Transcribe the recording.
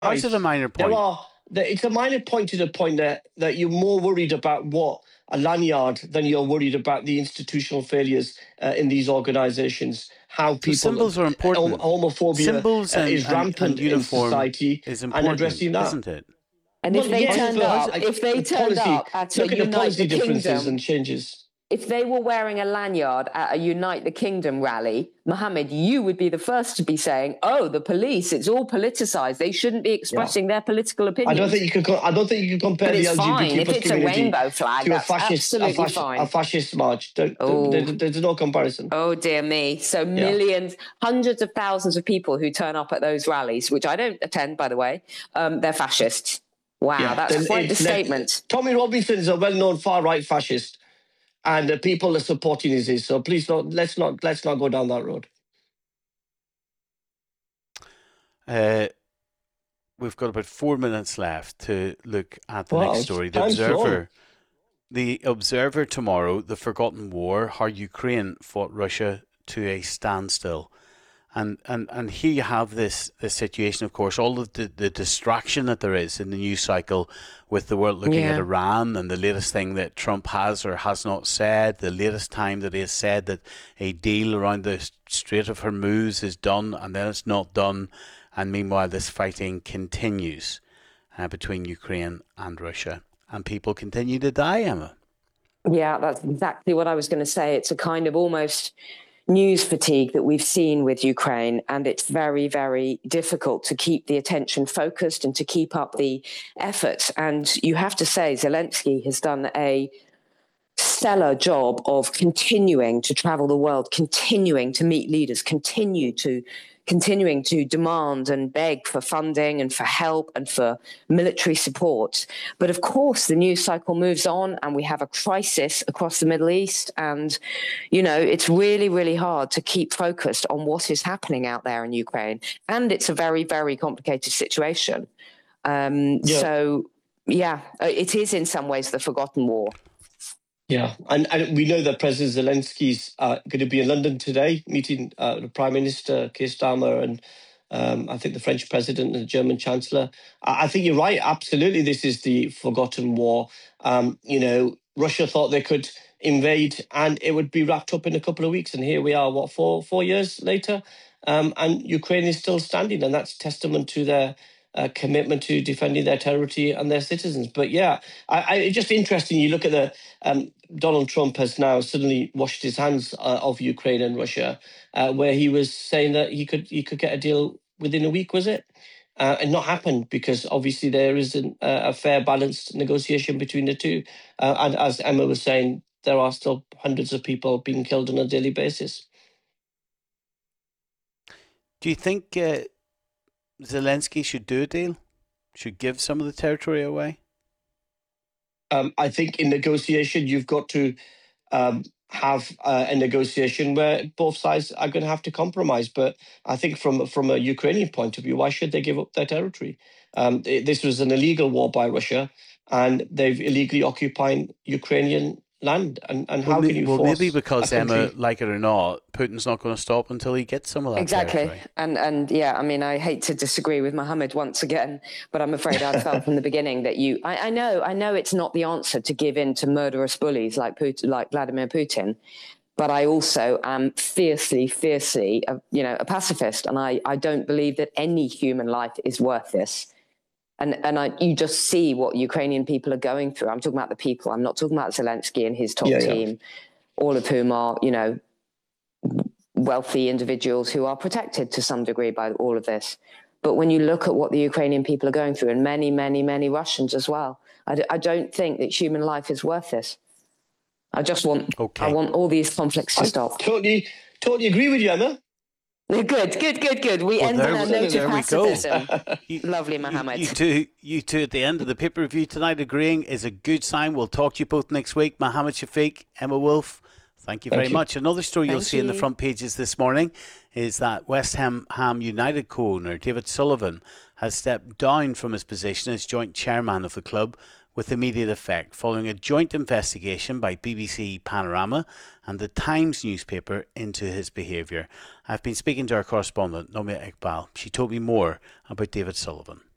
How is it a minor point? It's a minor point to the point that you're more worried about a lanyard than you're worried about the institutional failures in these organizations. How people symbols are important. Homophobia symbols is rampant in society, is important, and addressing that, isn't it? And if they turned up, at a Unite the Kingdom and changes. If they were wearing a lanyard at a Unite the Kingdom rally, Mohammed, you would be the first to be saying, "Oh, the police! It's all politicized. They shouldn't be expressing their political opinions." I don't think you can compare the LGBT if it's a rainbow flag, to a fascist march. There's no comparison. Oh dear me! So millions, hundreds of thousands of people who turn up at those rallies, which I don't attend, by the way, they're fascists. Wow, that's quite the statement. Tommy Robinson is a well-known far-right fascist. And the people are supporting his. So please, let's not go down that road. We've got about 4 minutes left to look at the next story. The Observer tomorrow, the forgotten war, how Ukraine fought Russia to a standstill. And here you have this situation, of course, all of the distraction that there is in the news cycle with the world looking at Iran and the latest thing that Trump has or has not said, the latest time that he has said that a deal around the Strait of Hormuz is done and then it's not done. And meanwhile, this fighting continues between Ukraine and Russia. And people continue to die, Emma. Yeah, that's exactly what I was going to say. It's a kind of almost news fatigue that we've seen with Ukraine, and it's very, very difficult to keep the attention focused and to keep up the efforts. And you have to say Zelensky has done a stellar job of continuing to travel the world, continuing to meet leaders, continuing to demand and beg for funding and for help and for military support. But of course, the news cycle moves on and we have a crisis across the Middle East. And, it's really, really hard to keep focused on what is happening out there in Ukraine. And it's a very, very complicated situation. So, it is in some ways the forgotten war. Yeah, and we know that President Zelensky's going to be in London today, meeting the Prime Minister, Keir Starmer, and I think the French President and the German Chancellor. I think you're right. Absolutely, this is the forgotten war. Russia thought they could invade and it would be wrapped up in a couple of weeks. And here we are, 4 years later? And Ukraine is still standing. And that's testament to their commitment to defending their territory and their citizens. But it's just interesting. You look at Donald Trump has now suddenly washed his hands of Ukraine and Russia, where he was saying that he could get a deal within a week, was it? And not happen because obviously there isn't a fair, balanced negotiation between the two. And as Emma was saying, there are still hundreds of people being killed on a daily basis. Do you think Zelensky should do a deal? Should give some of the territory away? I think in negotiation, you've got to have a negotiation where both sides are going to have to compromise. But I think from a Ukrainian point of view, why should they give up their territory? This was an illegal war by Russia, and they've illegally occupied Ukrainian land. And how can you force? Well, maybe because, Emma, like it or not, Putin's not going to stop until he gets some of that territory. And I hate to disagree with Mohammed once again, but I'm afraid I felt from the beginning that I know it's not the answer to give in to murderous bullies like Vladimir Putin, but I also am fiercely, a pacifist, and I don't believe that any human life is worth this. And you just see what Ukrainian people are going through. I'm talking about the people. I'm not talking about Zelensky and his top team, all of whom are, wealthy individuals who are protected to some degree by all of this. But when you look at what the Ukrainian people are going through, and many, many, many Russians as well, I don't think that human life is worth this. I just want, I want all these conflicts to stop. Totally agree with you, Emma. Good. We end on a note of pacifism. Lovely, Mohammed. You two at the end of the paper review tonight agreeing is a good sign. We'll talk to you both next week. Mohammed Shafiq, Emma Wolfe, thank you very much. Another story you'll see in the front pages this morning is that West Ham United co-owner David Sullivan has stepped down from his position as joint chairman of the club with immediate effect following a joint investigation by BBC Panorama and the Times newspaper into his behaviour. I've been speaking to our correspondent, Nomia Iqbal. She told me more about David Sullivan.